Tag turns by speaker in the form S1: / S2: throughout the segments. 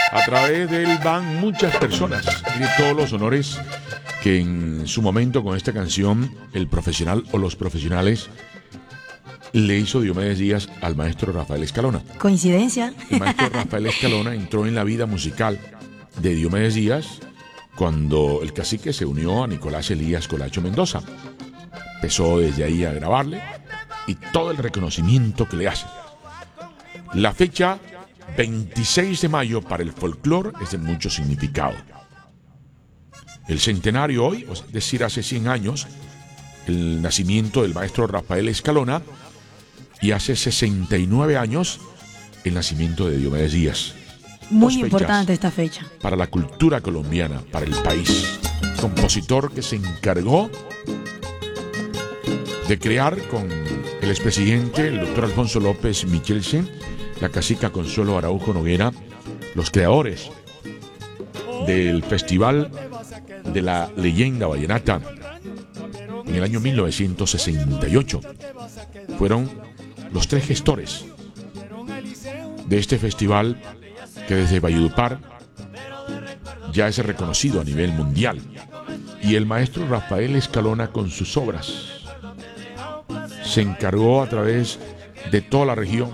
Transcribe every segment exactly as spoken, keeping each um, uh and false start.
S1: A través de él van muchas personas y de todos los honores que en su momento con esta canción el profesional o los profesionales le hizo Diomedes Díaz al maestro Rafael Escalona.
S2: ¿Coincidencia?
S1: El maestro Rafael Escalona entró en la vida musical de Diomedes Díaz cuando el cacique se unió a Nicolás Elías Colacho Mendoza. Empezó desde ahí a grabarle y todo el reconocimiento que le hace. La fecha veintiséis de mayo para el folclore es de mucho significado. El centenario hoy, es decir, hace cien años, el nacimiento del maestro Rafael Escalona, y hace sesenta y nueve años el nacimiento de Diomedes Díaz.
S2: Muy
S1: Dos
S2: importante
S1: fechas
S2: esta fecha.
S1: para la cultura colombiana, para el país. Compositor que se encargó de crear con el expresidente, el doctor Alfonso López Michelsen, la cacica Consuelo Araujo Noguera, los creadores del Festival de la Leyenda Vallenata en el año mil novecientos sesenta y ocho. Fueron los tres gestores de este festival que desde Valledupar ya es reconocido a nivel mundial. Y el maestro Rafael Escalona con sus obras se encargó a través de toda la región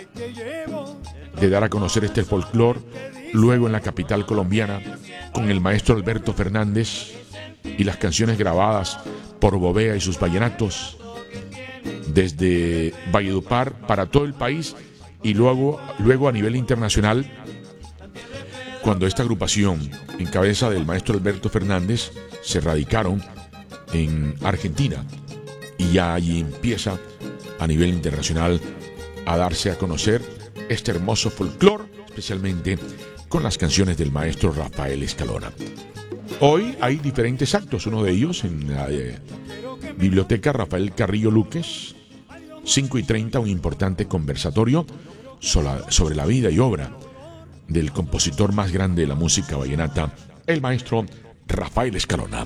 S1: de dar a conocer este folclore, luego en la capital colombiana con el maestro Alberto Fernández y las canciones grabadas por Bovea y sus vallenatos desde Valledupar para todo el país y luego, luego a nivel internacional cuando esta agrupación en cabeza del maestro Alberto Fernández se radicaron en Argentina y ya allí empieza a nivel internacional a darse a conocer este hermoso folclore, especialmente con las canciones del maestro Rafael Escalona. Hoy hay diferentes actos, uno de ellos en la eh, Biblioteca Rafael Carrillo Luques, cinco y treinta, un importante conversatorio sobre la vida y obra del compositor más grande de la música vallenata, el maestro Rafael Escalona.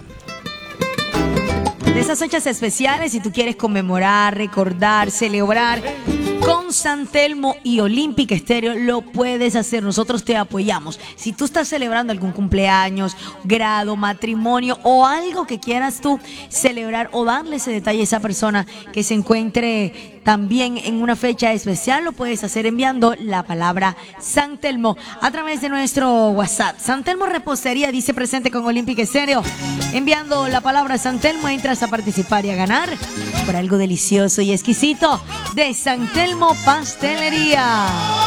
S2: De esas fechas especiales, si tú quieres conmemorar, recordar, celebrar con San Telmo y Olímpica Estéreo, lo puedes hacer. Nosotros te apoyamos. Si tú estás celebrando algún cumpleaños, grado, matrimonio o algo que quieras tú celebrar o darle ese detalle a esa persona que se encuentre también en una fecha especial, lo puedes hacer enviando la palabra San Telmo a través de nuestro WhatsApp. San Telmo Repostería dice presente con Olímpica Estéreo. Enviando la palabra San Telmo entras a participar y a ganar por algo delicioso y exquisito de San Telmo Pastelería.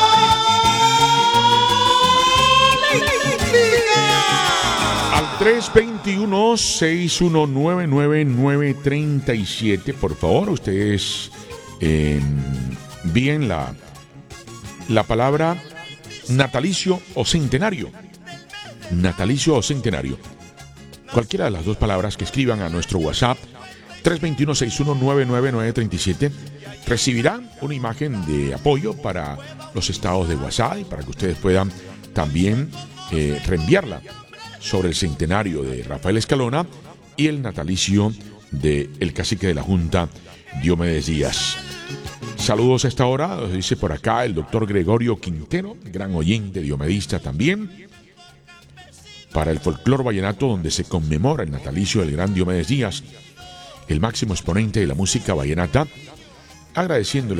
S1: Al tres dos uno, seis uno nueve nueve, nueve tres siete, por favor, ustedes eh, envíen la, la palabra natalicio o centenario. Natalicio o centenario. Cualquiera de las dos palabras que escriban a nuestro WhatsApp tres dos uno, seis uno nueve nueve, nueve tres siete recibirá una imagen de apoyo para los estados de WhatsApp y para que ustedes puedan también eh, reenviarla sobre el centenario de Rafael Escalona y el natalicio del cacique de la Junta, Diomedes Díaz. Saludos a esta hora, nos dice por acá el doctor Gregorio Quintero, gran oyente diomedista también, para el folclor vallenato donde se conmemora el natalicio del gran Diomedes Díaz, el máximo exponente de la música vallenata, agradeciéndole